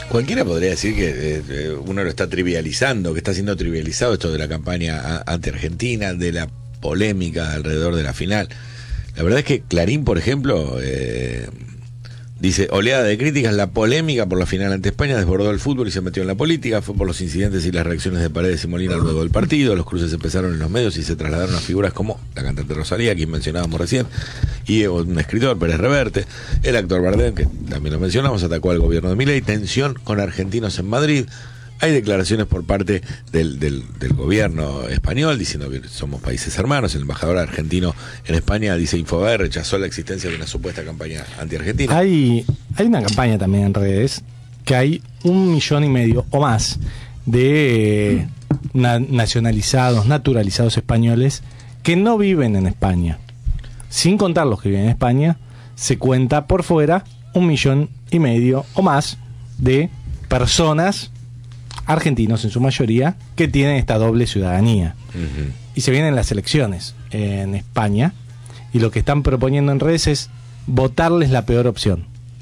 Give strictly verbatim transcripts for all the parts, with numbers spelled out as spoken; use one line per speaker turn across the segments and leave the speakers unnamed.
Cualquiera podría decir que eh, uno lo está trivializando, que está siendo trivializado esto de la campaña anti-Argentina, de la polémica alrededor de la final. La verdad es que Clarín, por ejemplo, eh, dice, oleada de críticas, la polémica por la final ante España desbordó el fútbol y se metió en la política, fue por los incidentes y las reacciones de Paredes y Molina luego del partido, los cruces empezaron en los medios y se trasladaron a figuras como la cantante Rosalía, quien mencionábamos recién, y un escritor, Pérez Reverte, el actor Bardem, que también lo mencionamos, atacó al gobierno de Milei, tensión con argentinos en Madrid. Hay declaraciones por parte del, del, del gobierno español diciendo que somos países hermanos. El embajador argentino en España, dice Infobae, rechazó la existencia de una supuesta campaña anti-argentina.
Hay, hay una campaña también en redes que hay un millón y medio o más de eh, na- nacionalizados, naturalizados españoles que no viven en España. Sin contar los que viven en España, se cuenta por fuera un millón y medio o más de personas, argentinos en su mayoría, que tienen esta doble ciudadanía. Uh-huh. Y se vienen las elecciones en España, y lo que están proponiendo en redes es votarles la peor opción.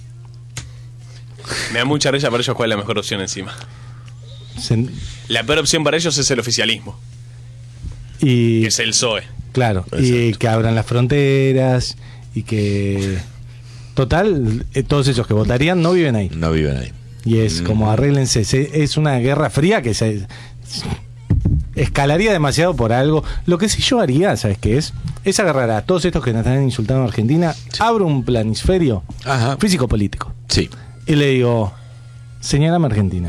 Me da mucha risa para ellos cuál es la mejor opción encima.
Se...
La peor opción para ellos es el oficialismo.
Y...
que es el P S O E.
Claro, exacto. Y que abran las fronteras, y que... Total, eh, todos esos que votarían no viven ahí.
No viven ahí.
Y es como arréglense, es una guerra fría que se escalaría demasiado por algo. Lo que sí yo haría, ¿sabes qué es? Es agarrar a todos estos que nos están insultando en Argentina, sí. Abro un planisferio físico-político.
Sí.
Y le digo, señálame Argentina.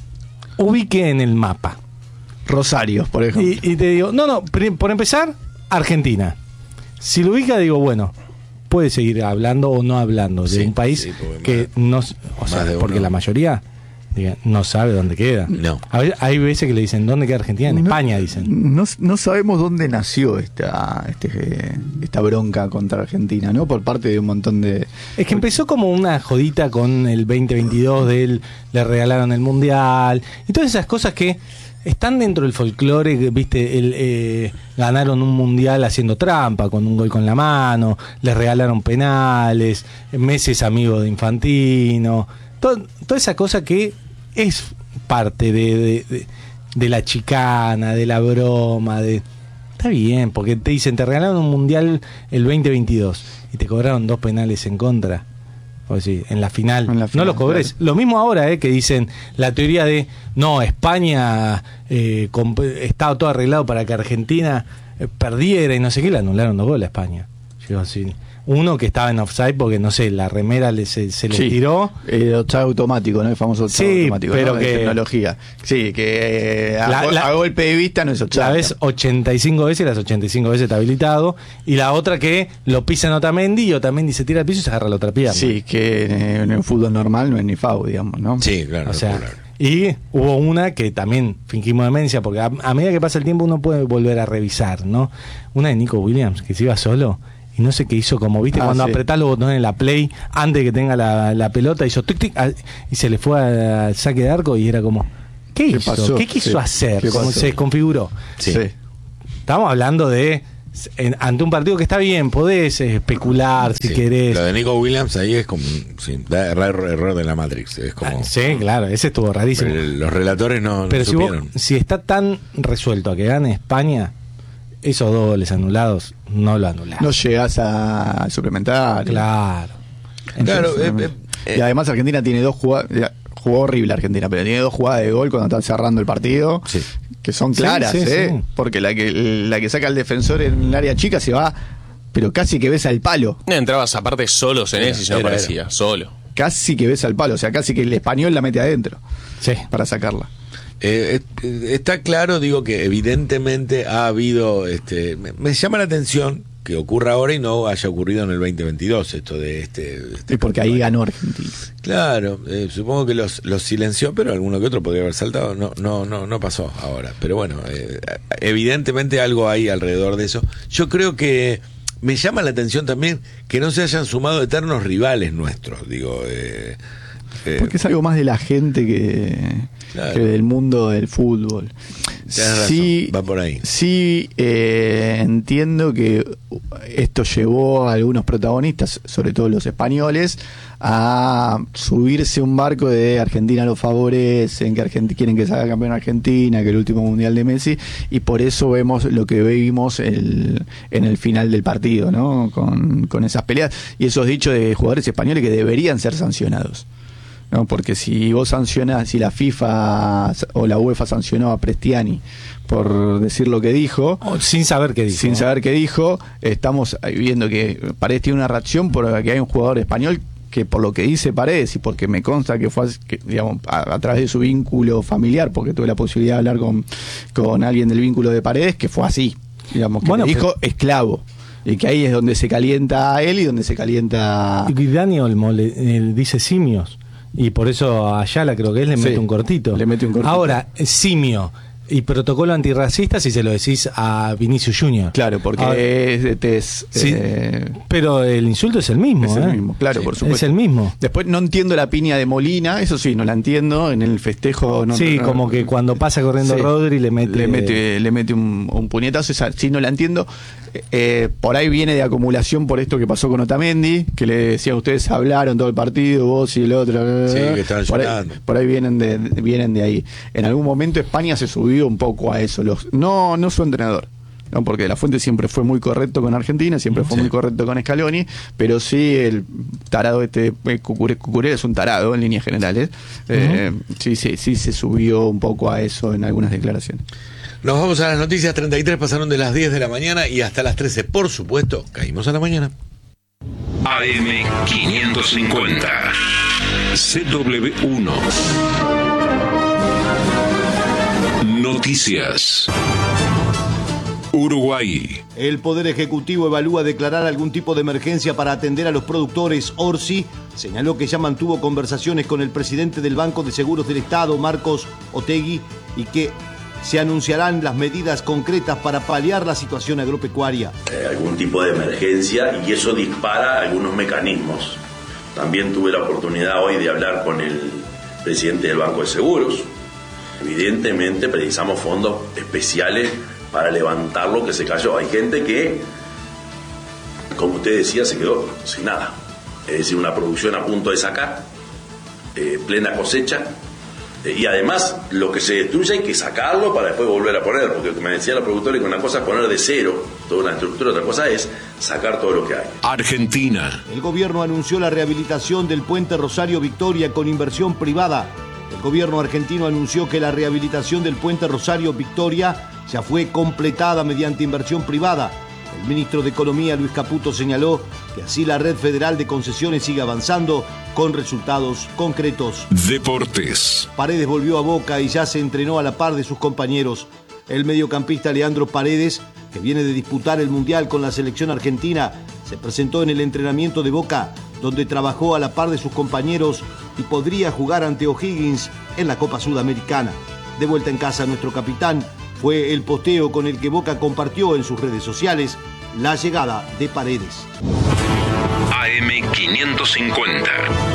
Ubique en el mapa.
Rosario, por ejemplo.
Y, y te digo, no, no, por empezar, Argentina. Si lo ubica, digo, bueno, puede seguir hablando o no hablando de sí, un país sí, que más, no, o sea, porque uno. La mayoría diga, no sabe dónde queda.
No.
A ver, hay veces que le dicen dónde queda Argentina, en no, España dicen.
No, no sabemos dónde nació esta este, esta bronca contra Argentina, ¿no? Por parte de un montón de...
Es que empezó como una jodita con el veinte veintidós de él, le regalaron el mundial y todas esas cosas que están dentro del folclore, viste, el, eh, ganaron un mundial haciendo trampa, con un gol con la mano, les regalaron penales, Messi es amigo de Infantino, todo, toda esa cosa que es parte de, de, de, de la chicana, de la broma, de está bien, porque te dicen, te regalaron un mundial el veinte veintidós y te cobraron dos penales en contra. O sí, en la final, en la final no los cobres. Claro. Lo mismo ahora, eh, que dicen la teoría de no, España eh, estaba todo arreglado para que Argentina eh, perdiera y no sé qué, le anularon dos goles a España. Yo así, uno que estaba en offside porque no sé, la remera le, se, se le
sí,
tiró.
El offside automático, ¿no? El famoso offside
sí,
automático,
pero
¿no?
que
De tecnología. Sí, que eh, a,
la, la,
a golpe de vista no es offside.
La ves ochenta y cinco veces y las ochenta y cinco veces está habilitado. Y la otra que lo pisa en Otamendi y Otamendi se tira al piso y se agarra la otra pierna.
Sí, que en el fútbol normal no es ni foul, digamos, ¿no?
Sí, claro.
O sea, y hubo una que también fingimos demencia, porque a, a medida que pasa el tiempo uno puede volver a revisar, ¿no? Una de Nico Williams, que se iba solo y no sé qué hizo, como viste, ah, cuando sí. apretás los botones en la play antes de que tenga la, la pelota, hizo tic tic y se le fue al saque de arco y era como, ¿qué, ¿Qué hizo? Pasó? ¿Qué quiso sí. hacer? ¿Qué como se desconfiguró.
Sí.
Sí. Estamos hablando de en, ante un partido que está bien, podés especular si sí. querés.
Lo de Nico Williams ahí es como sí, da error, error de la Matrix. Es como,
ah, sí, claro, ese estuvo rarísimo.
Pero los relatores no,
pero
no
si
supieron.
Vos, si está tan resuelto a que gane España, esos dos goles anulados no lo anulás.
No llegás a suplementar.
Claro.
Claro. Eh, eh, eh.
Y además Argentina tiene dos jugadas. Jugó horrible Argentina, pero tiene dos jugadas de gol cuando están cerrando el partido. Sí. Que son claras, sí, sí, ¿eh? Sí. Porque la que, la que saca el defensor en el área chica se va, pero casi que besa al palo.
Entrabas aparte solos en ese y no aparecía, era. Solo.
Casi que besa al palo, o sea, casi que el español la mete adentro.
Sí.
Para sacarla.
Eh, está claro, digo que evidentemente ha habido, este, me, me llama la atención que ocurra ahora y no haya ocurrido en el veinte veintidós esto de este, este
y porque ahí ganó Argentina.
Claro, eh, supongo que los, los silenció, pero alguno que otro podría haber saltado. No, no, no, no pasó ahora. Pero bueno, eh, evidentemente algo hay alrededor de eso. Yo creo que me llama la atención también que no se hayan sumado eternos rivales nuestros. Digo, eh,
eh, porque es algo más de la gente que, claro. que del mundo del fútbol. Sí,
va por ahí.
Sí, eh, entiendo que esto llevó a algunos protagonistas, sobre todo los españoles, a subirse un barco de Argentina lo favorecen, que Argentina, quieren que salga campeón Argentina, que el último mundial de Messi, y por eso vemos lo que vimos el, en el final del partido, ¿no? Con, con esas peleas y esos dichos de jugadores españoles que deberían ser sancionados, ¿no? Porque si vos sancionás, si la FIFA o la UEFA sancionó a Prestiani por decir lo que dijo,
oh, sin saber qué dijo,
sin saber qué dijo, estamos viendo que Paredes tiene una reacción porque hay un jugador español que por lo que dice Paredes y porque me consta que fue que, digamos, a, a través de su vínculo familiar, porque tuve la posibilidad de hablar con, con alguien del vínculo de Paredes, que fue así, digamos, que bueno, dijo pero... esclavo. Y que ahí es donde se calienta él y donde se calienta...
Y Dani Olmo le, le dice simios. Y por eso a Ayala creo que él le mete sí, un cortito.
Le mete un cortito.
Ahora, simio y protocolo antirracista si se lo decís a Vinicius Junior.
Claro, porque ahora, es de tez.
Sí,
eh,
pero el insulto es el mismo.
Es
¿eh?
el mismo, claro, sí, por supuesto.
Es el mismo.
Después no entiendo la piña de Molina, eso sí, no la entiendo. En el festejo no.
Sí,
no,
como que cuando pasa corriendo
sí,
Rodri le mete.
Le mete, le mete un, un puñetazo, esa sí no la entiendo. Eh, por ahí viene de acumulación por esto que pasó con Otamendi, que le decía a ustedes, hablaron todo el partido, vos y el otro.
Sí, que estaban
por
llorando.
Ahí, por ahí vienen de, vienen de ahí. En algún momento España se subió un poco a eso. Los, no, no su entrenador, ¿no? Porque La Fuente siempre fue muy correcto con Argentina, siempre fue sí. muy correcto con Scaloni, pero sí el tarado este, Cucurella es un tarado en líneas generales. Uh-huh. eh, sí, sí, sí se subió un poco a eso en algunas declaraciones.
Nos vamos a las noticias. Treinta y tres pasaron de las diez de la mañana y hasta las trece, por supuesto, caímos a la mañana.
A M quinientos cincuenta C W uno Noticias. Uruguay.
El Poder Ejecutivo evalúa declarar algún tipo de emergencia para atender a los productores. Orsi señaló que ya mantuvo conversaciones con el presidente del Banco de Seguros del Estado, Marcos Otegui, y que se anunciarán las medidas concretas para paliar la situación agropecuaria.
Eh, algún tipo de emergencia y eso dispara algunos mecanismos. También tuve la oportunidad hoy de hablar con el presidente del Banco de Seguros. Evidentemente precisamos fondos especiales para levantar lo que se cayó. Hay gente que, como usted decía, se quedó sin nada. Es decir, una producción a punto de sacar, eh, plena cosecha. Y además, lo que se destruye hay que sacarlo para después volver a poner, porque me decía los productores que una cosa es poner de cero toda una estructura, otra cosa es sacar todo lo que hay.
Argentina.
El gobierno anunció la rehabilitación del puente Rosario Victoria con inversión privada. El gobierno argentino anunció que la rehabilitación del puente Rosario Victoria ya fue completada mediante inversión privada. El ministro de Economía, Luis Caputo, señaló que así la red federal de concesiones sigue avanzando con resultados concretos.
Deportes.
Paredes volvió a Boca y ya se entrenó a la par de sus compañeros. El mediocampista Leandro Paredes, que viene de disputar el Mundial con la selección argentina, se presentó en el entrenamiento de Boca, donde trabajó a la par de sus compañeros y podría jugar ante O'Higgins en la Copa Sudamericana. De vuelta en casa, nuestro capitán fue el posteo con el que Boca compartió en sus redes sociales la llegada de Paredes.
A M quinientos cincuenta.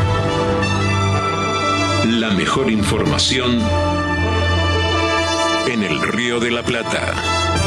La mejor información en el Río de la Plata.